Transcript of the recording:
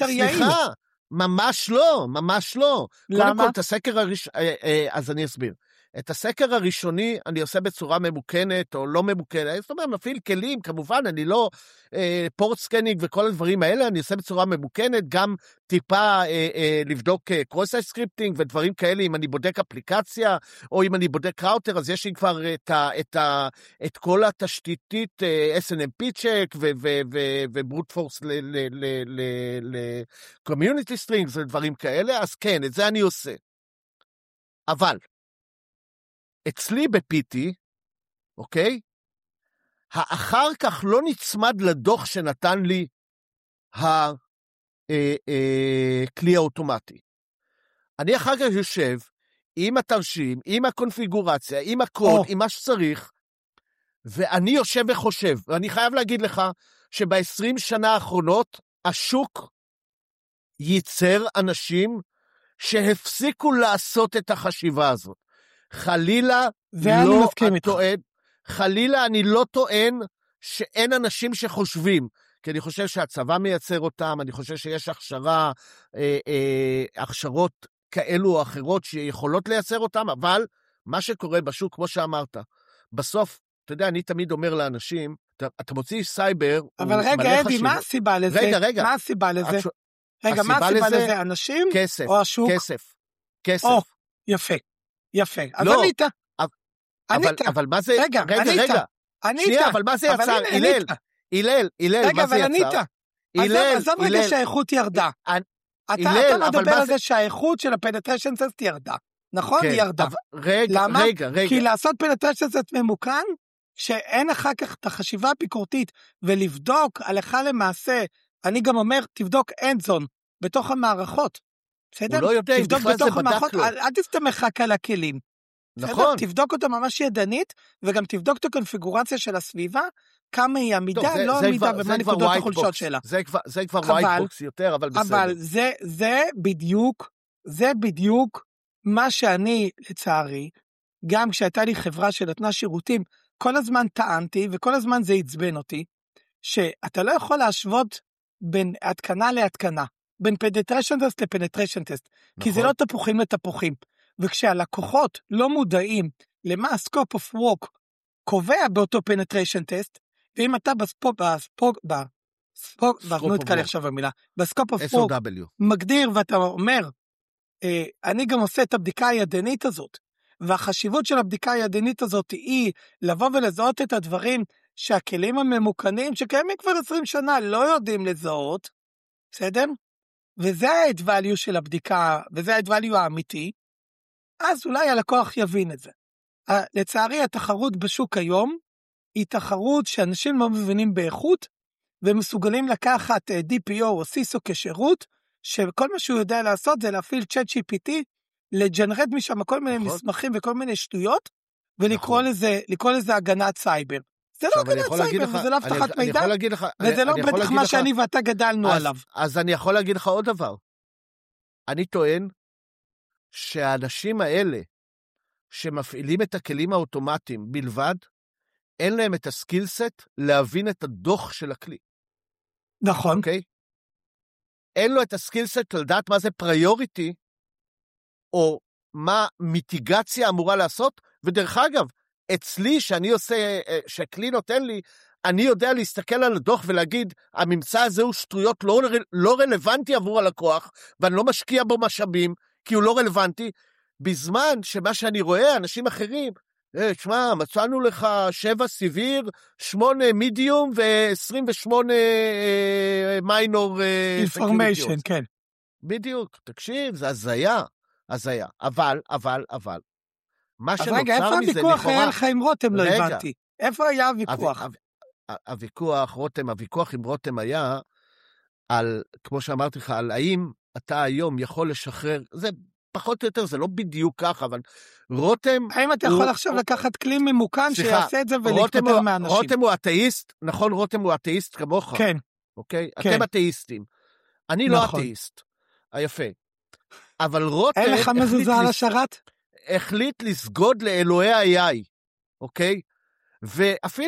יותר יעיל. סליחה, ממש לא, ממש לא. למה? קודם כל, את הסקר אז אני אסביר. את הסקר הראשוני אני עושה בצורה ממוכנת או לא ממוכנת, זאת אומרת, מפעיל כלים, כמובן, אני לא פורט סקנינג וכל הדברים האלה, אני עושה בצורה ממוכנת, גם טיפה לבדוק קרוס-סייט סקריפטינג ודברים כאלה, אם אני בודק אפליקציה, או אם אני בודק ראוטר, אז יש לי כבר את כל התשתיתית SNMP צ'ק וברוט פורס ל-community strings ודברים כאלה, אז כן, את זה אני עושה. אבל, אצלי בפיטי, אוקיי? האחר כך לא נצמד לדוח שנתן לי הכלי האוטומטי. אני אחר כך יושב עם התרשים, עם הקונפיגורציה, עם הקוד, עם מה שצריך, ואני יושב וחושב, ואני חייב להגיד לך שב-20 שנה האחרונות, השוק ייצר אנשים שהפסיקו לעשות את החשיבה הזאת. חלילה אני לא טוען שאין אנשים שחושבים, כי אני חושב שהצבא מייצר אותם, אני חושב שיש הכשרות כאלו או אחרות שיכולות לייצר אותם, אבל מה שקורה בשוק, כמו שאמרת, בסוף, אתה יודע, אני תמיד אומר לאנשים, אתה מוציא סייבר, אבל רגע, אדי, מה הסיבה לזה? רגע. מה הסיבה לזה? רגע, מה הסיבה לזה? אנשים? כסף. או השוק? כסף. יפה. אז לא, ענית. אבל מה זה... רגע, ענית. שנייה, אבל מה זה יצר? הלל, רגע, מה זה יצר? עזוב רגע שהאיכות ירדה. אתה מדבר על זה שהאיכות של הפנטרשן טסט ירדה. נכון? ירדה. למה? כי לעשות פנטרשן טסט ממוכן, שאין אחר כך את החשיבה הביקורתית, ולבדוק הלכה למעשה, אני גם אומר, תבדוק אנדזון, בתוך המערכות. בסדר? הוא לא יודע, בכלל זה בדק לו. אל תסתמך רק על הכלים. נכון. תבדוק אותה ממש ידנית, וגם תבדוק את הקונפיגורציה של הסביבה, כמה היא עמידה, לא עמידה, ומה נקודות החולשות שלה. זה כבר ווייטבוקס יותר, אבל בסדר. אבל זה בדיוק מה שאני, לצערי, גם כשהייתה לי חברה שנתנה שירותים, כל הזמן טענתי, וכל הזמן זה עצבן אותי, שאתה לא יכול להשוות בין התקנה להתקנה, בין penetration test לפנטרשן טסט, כי זה לא תפוחים לתפוחים. וכשהלקוחות לא מודעים למה ה-scope of work קובע באותו penetration test, ואם אתה ב-scope of work מגדיר ואתה אומר, אני גם עושה את הבדיקה הידנית הזאת, והחשיבות של הבדיקה הידנית הזאת היא לבוא ולזהות את הדברים שהכלים הממוכנים שקיימים כבר 20 שנה לא יודעים לזהות, בסדר? וזה ה-add value של הבדיקה, וזה ה-add value האמיתי, אז אולי הלקוח יבין את זה. לצערי, התחרות בשוק היום, היא תחרות שאנשים לא מבינים באיכות, ומסוגלים לקחת DPO או CISO כשירות, שכל מה שהוא יודע לעשות זה להפעיל ChatGPT, לג'נרט משם כל מיני מסמכים וכל מיני שטויות, ולקרוא לזה הגנת סייבר. זה לא הגנת סייבר, וזה לא הבטחת מידע, וזה לא בטח מה שאני ואתה גדלנו עליו. אז אני יכול להגיד לך עוד דבר. אני טוען, שהאנשים האלה שמפעילים את הכלים האוטומטיים בלבד, אין להם את הסקילסט להבין את הדוח של הכלי. נכון. אוקיי? אין לו את הסקילסט לדעת מה זה פריוריטי, או מה מיטיגציה אמורה לעשות, ודרך אגב, אצלי שאני עושה, שהכלי נותן לי, אני יודע להסתכל על הדוח ולהגיד, הממצא הזה הוא שטויות לא רלוונטי עבור הלקוח, ואני לא משקיע בו משאבים, כי הוא לא רלוונטי, בזמן שמה שאני רואה, אנשים אחרים, תשמע, מצאנו לך 7 סיביר, 8 מידיום, ו-28 מיינור אינפורמיישן, כן. בדיוק, תקשיב, זה הזיה, אבל, מה שנוצר מזה לכאורה... רגע, איפה הוויכוח היה לך עם רותם, לא הבנתי? איפה היה הוויכוח? הוויכוח עם רותם היה, על, כמו שאמרתי לך, על האם אתה היום יכול לשחרר, זה פחות או יותר, זה לא בדיוק ככה, אבל רותם... האם אתה יכול עכשיו לקחת כלי ממוכן שיעשה את זה ולהתפטר מהאנשים? רותם הוא אתאיסט, נכון, רותם הוא אתאיסט כמוך. כן. אוקיי? אתם אתאיסטים. אני לא אתאיסט. היפה. אבל רותם... אין לך מזוזה על השרת? החליט לסגוד לאלוהי ה-AI. אוקיי? ואפילו